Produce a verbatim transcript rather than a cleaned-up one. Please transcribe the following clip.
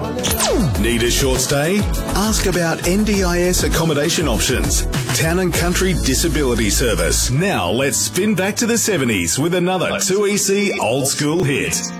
Need a short stay? Ask about N D I S accommodation options. Town and Country Disability Service. Now let's spin back to the seventies with another two E C old school hit.